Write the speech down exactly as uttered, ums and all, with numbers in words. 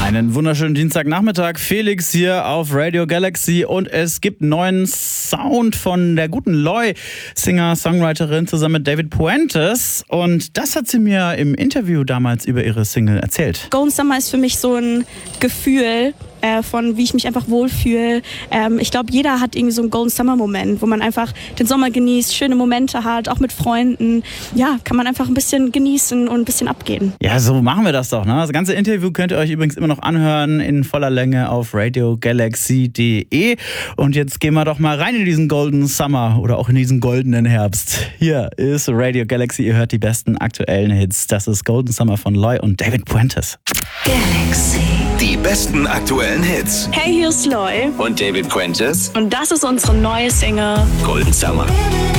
Einen wunderschönen Dienstagnachmittag. Felix hier auf Radio Galaxy und es gibt neuen Sound von der guten Loy, Singer-Songwriterin, zusammen mit David Puentes. Und das hat sie mir im Interview damals über ihre Single erzählt. Golden Summer ist für mich so ein Gefühl äh, von, wie ich mich einfach wohlfühle. Ähm, ich glaube, jeder hat irgendwie so einen Golden Summer Moment, wo man einfach den Sommer genießt, schöne Momente hat, auch mit Freunden. Ja, kann man einfach ein bisschen genießen und ein bisschen abgehen. Ja, so machen wir das doch. Ne? Das ganze Interview könnt ihr euch übrigens immer noch anhören in voller Länge auf radio galaxy punkt de. Und jetzt gehen wir doch mal rein in diesen Golden Summer oder auch in diesen goldenen Herbst. Hier ist Radio Galaxy, ihr hört die besten aktuellen Hits. Das ist Golden Summer von Loy und David Puentes. Galaxy. Die besten aktuellen Hits. Hey, hier ist Loy. Und David Puentes. Und das ist unsere neue Single Golden Summer.